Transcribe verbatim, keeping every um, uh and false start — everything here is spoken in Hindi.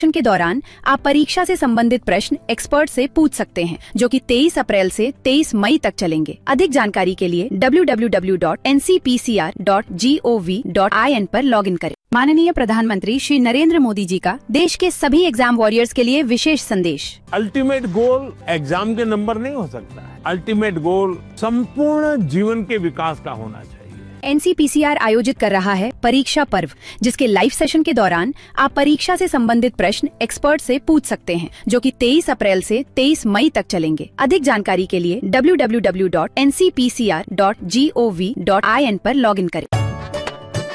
के दौरान आप परीक्षा से संबंधित प्रश्न एक्सपर्ट से पूछ सकते हैं, जो कि तेईस अप्रैल से तेईस मई तक चलेंगे। अधिक जानकारी के लिए W W W dot N C P C R dot G O V dot I N पर लॉगिन करें। माननीय प्रधानमंत्री श्री नरेंद्र मोदी जी का देश के सभी एग्जाम वॉरियर्स के लिए विशेष संदेश। अल्टीमेट गोल एग्जाम के नंबर नहीं हो सकता है। अल्टीमेट गोल संपूर्ण जीवन के विकास का होना चाहिए। N C P C R आयोजित कर रहा है परीक्षा पर्व, जिसके लाइव सेशन के दौरान आप परीक्षा से संबंधित प्रश्न एक्सपर्ट से पूछ सकते हैं, जो कि तेईस अप्रैल से तेईस मई तक चलेंगे। अधिक जानकारी के लिए W W W dot N C P C R dot G O V dot I N पर लॉगिन करें।